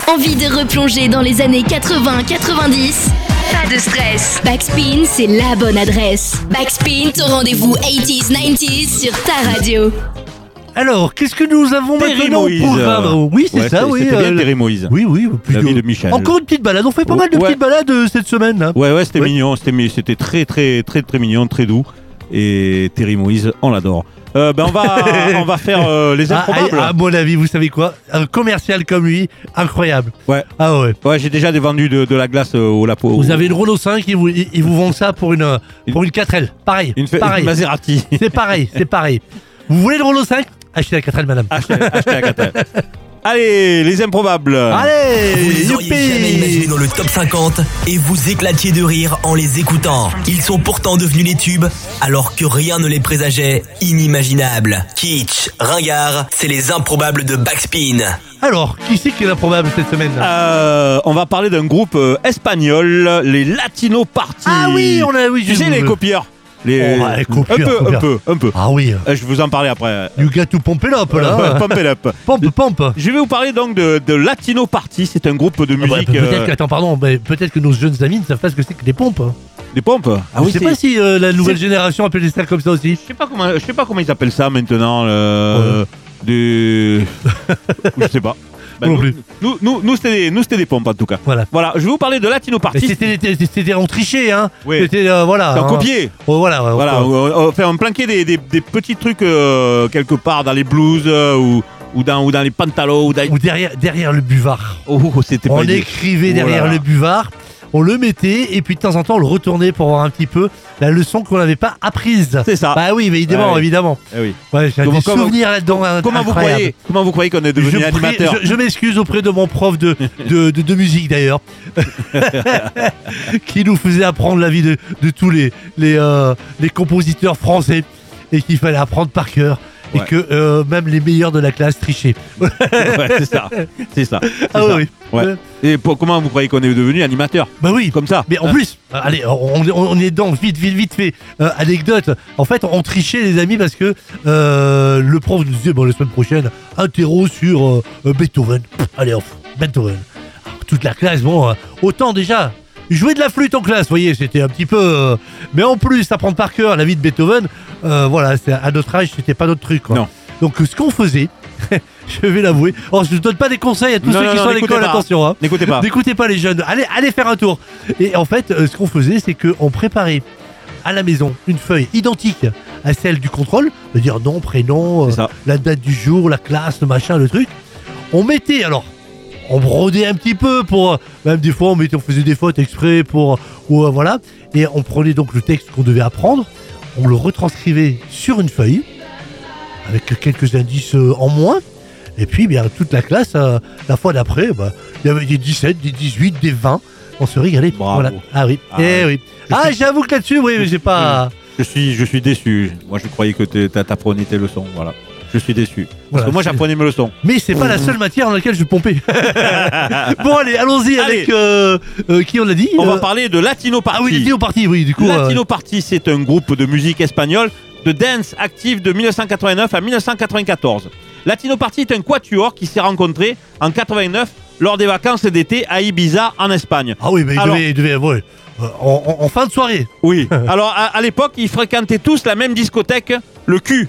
Envie de replonger dans les années 80-90? Pas de stress. Backspin, c'est la bonne adresse. Backspin, ton rendez-vous 80s, 90s sur ta radio. Alors, qu'est-ce que nous avons Terry maintenant Moïse. au programme? Oui, c'est ça, oui. C'était bien Terry Moïse. Oui, La vie de Michel. Encore une petite balade. On fait pas mal de petites balades cette semaine. Là. Ouais, c'était mignon. C'était très mignon, très doux. Et Terry Moïse, on l'adore. On va faire les improbables. À mon avis, vous savez quoi? Un commercial comme lui, incroyable. Ouais. Ah ouais. Ouais, j'ai déjà vendu de la glace au Lapo. Vous avez une Renault 5, ils vous vendent ça pour une 4L. Pareil. Une pareil. Maserati. C'est pareil. Vous voulez une Renault 5? Achetez la 4L, madame. Achetez la 4L. Allez, les improbables. Allez, Vous les auriez jamais imaginés dans le top 50 et vous éclatiez de rire en les écoutant. Ils sont pourtant devenus les tubes alors que rien ne les présageait. Inimaginable. Kitsch, ringard, c'est les improbables de Backspin. Alors, qui c'est qui est l'improbable cette semaine là? On va parler d'un groupe espagnol, les Latino Party. Ah oui, Tu sais, les copieurs. Les copieurs. Un peu. Ah oui. Je vous en parler après. You got to pump it up là. Pump it up. Pompe. Je vais vous parler donc de Latino Party. C'est un groupe de musique. Peut-être que nos jeunes amis ne savent pas ce que c'est que des pompes. Des pompes. Ah oui. Je sais pas si la nouvelle génération appelle ça comme ça aussi. Je sais pas comment ils appellent ça maintenant. Je sais pas. Non plus. Nous c'était des pompes en tout cas. Voilà, je vais vous parler de Latino Party. C'était on trichait, hein. Oui. C'était voilà. C'est un copier. On planquait des petits trucs quelque part dans les blues ou dans les pantalons ou derrière le buvard. C'était pas on écrivait derrière le buvard. On le mettait et puis de temps en temps on le retournait pour voir un petit peu la leçon qu'on n'avait pas apprise. C'est ça. Bah oui, évidemment. Eh oui. Ouais, j'ai des souvenirs là-dedans. Comment vous croyez qu'on est devenu animateur? Je m'excuse auprès de mon prof de musique d'ailleurs, qui nous faisait apprendre la vie de tous les compositeurs français et qu'il fallait apprendre par cœur. Et que même les meilleurs de la classe trichaient. C'est ça. Ah oui. Ouais. Et comment vous croyez qu'on est devenu animateur? Bah oui. Comme ça. Mais en plus, allez, on est dedans, vite fait. Anecdote. En fait, on trichait les amis parce que le prof nous disait, la semaine prochaine, interro sur Beethoven. Allez, Beethoven. Alors, toute la classe, autant déjà. Jouer de la flûte en classe, vous voyez, c'était un petit peu... mais en plus, apprendre par cœur la vie de Beethoven, à notre âge, c'était pas notre truc. Quoi. Non. Donc, ce qu'on faisait, je vais l'avouer... Oh, je ne donne pas des conseils à tous ceux qui sont à l'école, attention. Hein. N'écoutez pas. N'écoutez pas les jeunes. Allez faire un tour. Et en fait, ce qu'on faisait, c'est qu'on préparait à la maison une feuille identique à celle du contrôle, c'est-à-dire nom, prénom, la date du jour, la classe, le machin, le truc. On mettait, on brodait un petit peu même des fois on faisait des fautes exprès voilà, et on prenait donc le texte qu'on devait apprendre, on le retranscrivait sur une feuille avec quelques indices en moins, et puis toute la classe la fois d'après il y avait des 17, des 18, des 20, on se régalait. Bravo. Voilà. Ah oui. Oui. J'avoue que là-dessus mais j'ai pas. Je suis déçu. Moi je croyais que t'apprenais tes leçons, voilà. Je suis déçu. Parce que moi, j'apprenais mes leçons. Mais c'est pas la seule matière dans laquelle je pompais. Bon, allons-y avec qui on l'a dit. On va parler de Latino Party. Ah oui, Latino Party, oui, du coup. Latino Party, c'est un groupe de musique espagnole de dance active de 1989 à 1994. Latino Party est un quatuor qui s'est rencontré en 89 lors des vacances d'été à Ibiza, en Espagne. Ah oui, mais il devait en fin de soirée. Oui. Alors, à l'époque, ils fréquentaient tous la même discothèque, le Q.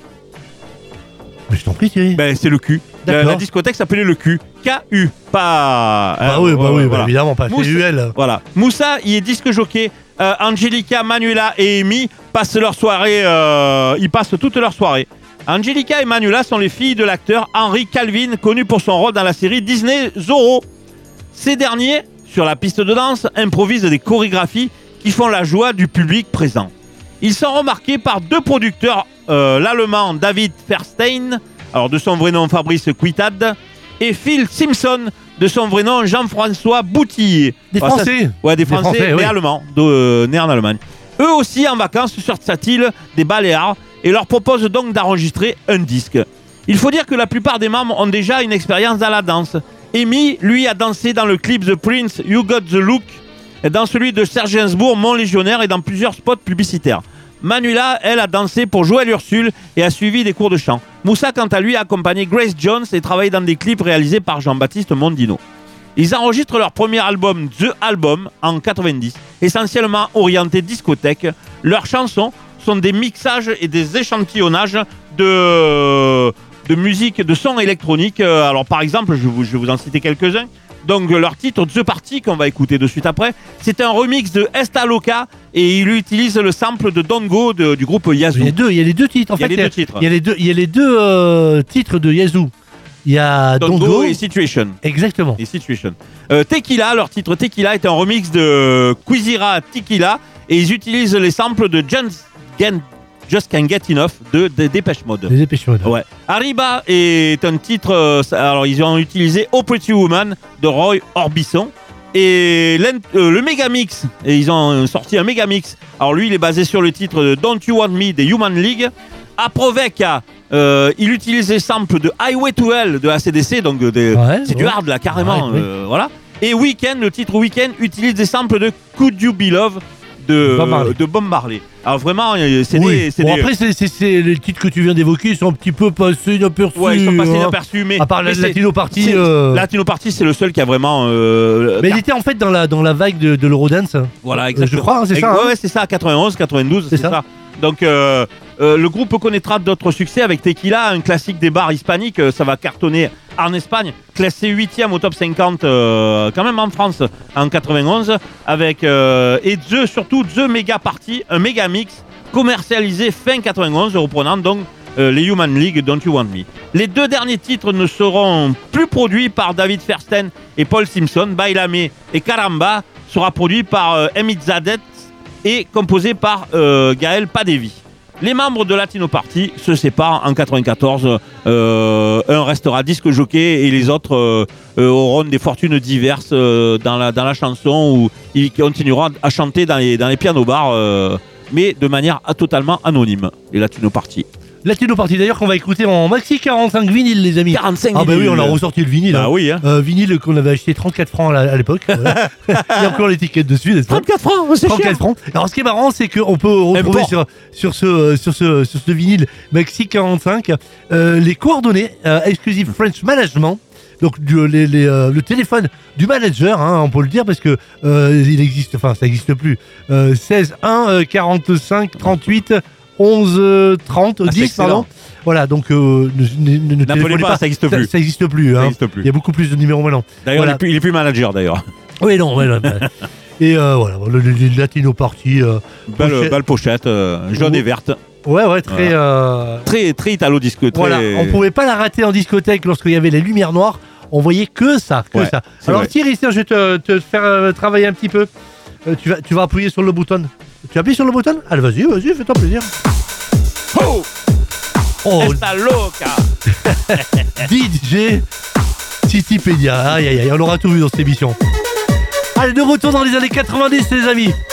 Mais je t'en prie, Thierry. C'est le Q. La discothèque s'appelait le Q. K-U. Pas. Évidemment, pas CUL. Voilà. Moussa, il est disque jockey. Angelica, Manuela et Amy passent leur soirée. Ils passent toute leur soirée. Angelica et Manuela sont les filles de l'acteur Henry Calvin, connu pour son rôle dans la série Disney Zorro. Ces derniers, sur la piste de danse, improvisent des chorégraphies qui font la joie du public présent. Ils sont remarqués par deux producteurs, l'allemand David Verstein, alors de son vrai nom Fabrice Cuitad, et Phil Simpson, de son vrai nom Jean-François Boutillier. Des Français. Des Français, mais allemands, nés en Allemagne. Eux aussi en vacances sur cette île des Baléares et leur proposent donc d'enregistrer un disque. Il faut dire que la plupart des membres ont déjà une expérience dans la danse. Amy, lui, a dansé dans le clip The Prince, You Got the Look, dans celui de Serge Gainsbourg, Mon Légionnaire, et dans plusieurs spots publicitaires. Manuela, elle, a dansé pour Joël Ursule et a suivi des cours de chant. Moussa, quant à lui, a accompagné Grace Jones et travaillé dans des clips réalisés par Jean-Baptiste Mondino. Ils enregistrent leur premier album, The Album, en 90, essentiellement orienté discothèque. Leurs chansons sont des mixages et des échantillonnages de musique, de sons électroniques. Alors par exemple, je vais vous en citer quelques-uns. Donc leur titre The Party, qu'on va écouter de suite après, c'est un remix de Esta Loca et il utilise le sample de Don't Go du groupe Yazoo. Il y a les deux titres en fait. Il y a les deux titres de Yazoo. Il y a Don't Go et Situation. Exactement. Et Situation. Tequila, leur titre Tequila est un remix de Quizira Tequila et ils utilisent les samples de Just Can't Get Enough de Depeche Mode. Les Depeche Mode. Ouais. Arriba est un titre. Alors ils ont utilisé Oh Pretty Woman de Roy Orbison et le Megamix. Et ils ont sorti un Megamix. Alors lui il est basé sur le titre de Don't You Want Me des Human League. Aproveca, il utilise les samples de Highway to Hell de AC/DC, donc c'est du hard là carrément. Voilà. Et Weekend, le titre Weekend utilise des samples de Could You Be Love de Bob Marley. Alors vraiment, c'est après, c'est les titres que tu viens d'évoquer, ils sont un petit peu passés inaperçus. Ouais, ils sont passés inaperçus, mais à part la Latino Party. Latino Party, c'est le seul qui a vraiment. Mais il était en fait dans la vague de l'Eurodance. Voilà, exactement. Je crois, c'est ça. Ouais, c'est ça, 91, 92, c'est ça. Donc, le groupe connaîtra d'autres succès avec Tequila, un classique des bars hispaniques. Ça va cartonner en Espagne, classé 8e au top 50 quand même en France en 91 avec et surtout The Mega Party, un méga mix commercialisé fin 91 reprenant donc les Human League Don't You Want Me. Les deux derniers titres ne seront plus produits par David Fairstein et Paul Simpson. Bailame et Caramba sera produit par Emmett Zadet et composé par Gaël Padevi. Les membres de Latino Party se séparent en 94. Un restera disque jockey et les autres auront des fortunes diverses dans la chanson où ils continueront à chanter dans les pianos-bars, mais de manière totalement anonyme, les Latino Party. Latino Party d'ailleurs qu'on va écouter en maxi 45 vinyle les amis. 45 Ah bah oui, on a ressorti le vinyle. Bah oui. Vinyle qu'on avait acheté 34 francs à l'époque. Voilà. Il y a encore l'étiquette dessus, n'est-ce pas? 34 francs, c'est 34 cher. francs. Alors ce qui est marrant, c'est qu'on peut retrouver sur ce vinyle maxi 45 les coordonnées exclusives French Management. Donc le téléphone du manager, on peut le dire parce que il existe, enfin ça n'existe plus. 16 1 45 38 11 30 10 pardon. Voilà, donc ne n'appelez pas, ça n'existe plus. Ça n'existe plus. Il y a beaucoup plus de numéros maintenant. D'ailleurs, il est plus manager d'ailleurs. Oui, non. Et voilà, le Latino Party. Belle pochette, jaune et verte. Ouais, très. Voilà. Très italo disco. Voilà, on pouvait pas la rater en discothèque lorsqu'il y avait les lumières noires. On voyait que ça, ça. Alors vrai. Thierry, je vais te faire travailler un petit peu. Tu vas appuyer sur le bouton. Tu appuies sur le bouton? Allez, vas-y, fais-toi plaisir. Oh, Esta Loca. DJ Titipédia. Aïe, on aura tout vu dans cette émission. Allez, de retour dans les années 90, les amis.